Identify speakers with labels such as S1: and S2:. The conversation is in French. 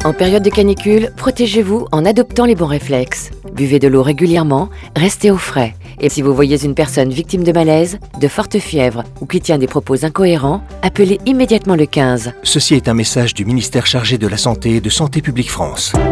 S1: En période de canicule, protégez-vous en adoptant les bons réflexes. Buvez de l'eau régulièrement, restez au frais. Et si vous voyez une personne victime de malaise, de forte fièvre ou qui tient des propos incohérents, appelez immédiatement le 15.
S2: Ceci est un message du ministère chargé de la Santé et de Santé publique France.